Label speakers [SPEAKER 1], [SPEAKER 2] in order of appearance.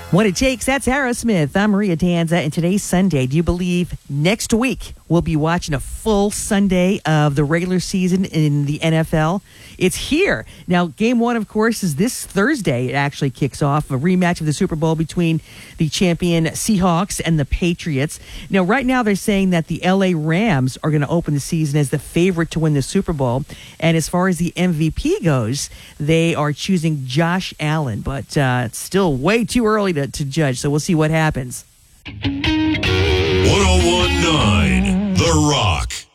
[SPEAKER 1] What It Takes, that's Aerosmith. I'm Maria Danza, and today's Sunday. Do you believe next week we'll be watching a full Sunday of the regular season in the NFL? It's here. Now, game one, of course, is this Thursday. It actually kicks off a rematch of the Super Bowl between the champion Seahawks and the Patriots. Now, right now, they're saying that the LA Rams are going to open the season as the favorite to win the Super Bowl. And as far as the MVP goes, they are choosing Josh Allen. But it's still way too early to judge, so we'll see what happens.
[SPEAKER 2] 101.9 The Rock.